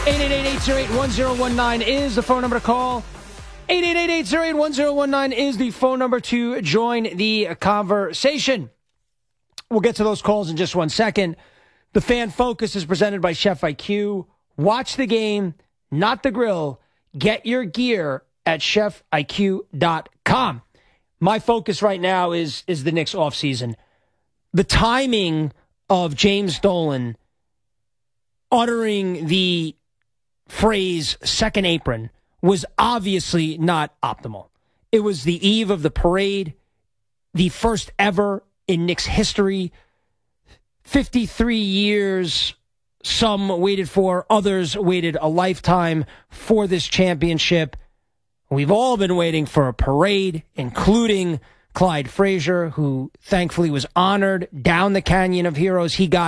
888-808-1019 is the phone number to call. 888-808-1019 is the phone number to join the conversation. We'll get to those calls in just 1 second. The Fan Focus is presented by Chef IQ. Watch the game, not the grill. Get your gear at chefiq.com. My focus right now is the Knicks offseason. The timing of James Dolan uttering the phrase second apron was obviously not optimal. It was the eve of the parade, the first ever in Knicks history. 53 years, some waited for, others waited a lifetime for this championship. We've all been waiting for a parade, including Clyde Frazier, who thankfully was honored down the Canyon of Heroes. He got